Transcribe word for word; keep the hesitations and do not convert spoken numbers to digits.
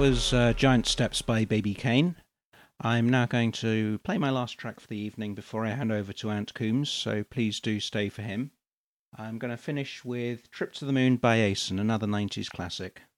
was uh, Giant Steps by Baby Kane. I'm now going to play my last track for the evening before I hand over to Ant Coombs, so please do stay for him. I'm going to finish with Trip to the Moon by Asen, another nineties classic.